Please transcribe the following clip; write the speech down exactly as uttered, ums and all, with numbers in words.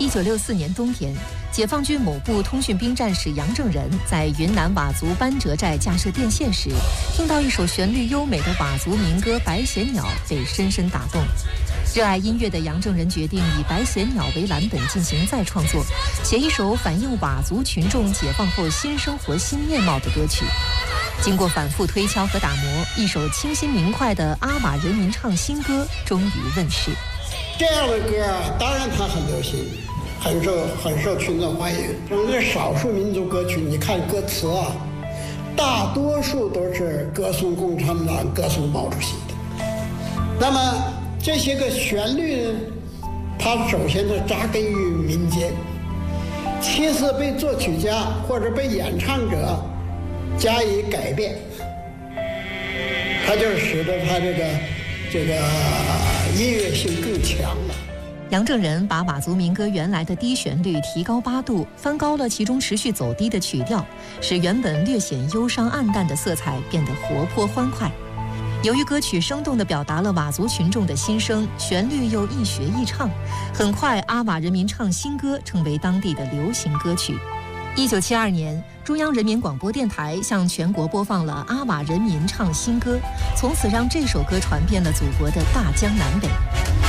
一九六四年冬天，解放军某部通讯兵战士杨正仁在云南佤族班哲寨架设电线时，听到一首旋律优美的佤族民歌《白衔鸟》，被深深打动。热爱音乐的杨正仁决定以《白衔鸟》为蓝本进行再创作，写一首反映佤族群众解放后新生活新面貌的歌曲。经过反复推敲和打磨，一首清新明快的阿佤人民唱新歌终于问世。 这样的歌啊，当然它很流行，很受很受群众欢迎。整个少数民族歌曲，你看歌词啊，大多数都是歌颂共产党、歌颂毛主席的。那么这些个旋律呢，它首先是扎根于民间，其次被作曲家或者被演唱者加以改变，它就使得它这个这个音乐性更强了。 杨正仁把佤族民歌原来的低旋律提高八度，翻高了其中持续走低的曲调，使原本略显忧伤暗淡的色彩变得活泼欢快。由于歌曲生动地表达了佤族群众的心声，旋律又易学易唱，很快阿佤人民唱新歌成为当地的流行歌曲。一九七二年，中央人民广播电台向全国播放了阿佤人民唱新歌，从此让这首歌传遍了祖国的大江南北。